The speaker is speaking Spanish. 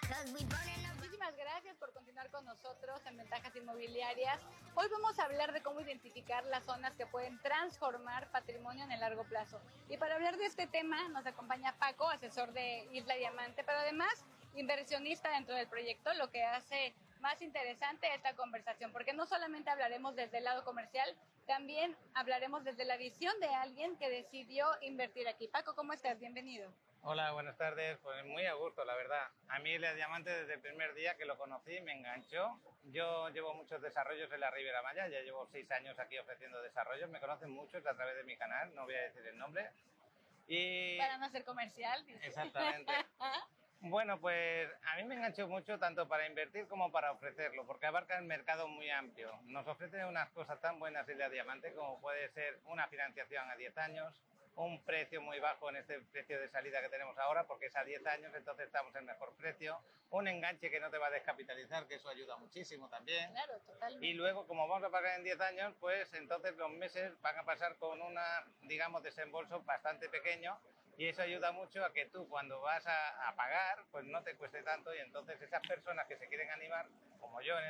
Muchísimas gracias por continuar con nosotros en Ventajas Inmobiliarias. Hoy vamos a hablar de cómo identificar las zonas que pueden transformar patrimonio en el largo plazo. Y para hablar de este tema nos acompaña Paco, asesor de Isla Diamante, pero además inversionista dentro del proyecto, lo que hace más interesante esta conversación, porque no solamente hablaremos desde el lado comercial, también hablaremos desde la visión de alguien que decidió invertir aquí. Paco, ¿cómo estás? Bienvenido. Hola, buenas tardes. Pues muy a gusto, la verdad. A mí Isla Diamante desde el primer día que lo conocí me enganchó. Yo llevo muchos desarrollos en la Riviera Maya, ya llevo 6 años aquí ofreciendo desarrollos. Me conocen muchos a través de mi canal, no voy a decir el nombre. Y Para no ser comercial. exactamente. Bueno, pues a mí me enganchó mucho tanto para invertir como para ofrecerlo, porque abarca el mercado muy amplio. Nos ofrece unas cosas tan buenas Isla Diamante como puede ser una financiación a 10 años, un precio muy bajo en este precio de salida que tenemos ahora, porque es a 10 años, entonces estamos en mejor precio, un enganche que no te va a descapitalizar, que eso ayuda muchísimo también. Claro, totalmente. Y luego, como vamos a pagar en 10 años, pues entonces los meses van a pasar con una, digamos, desembolso bastante pequeño, y eso ayuda mucho a que tú cuando vas a pagar, pues no te cueste tanto, y entonces esas personas que se quieren animar, como yo en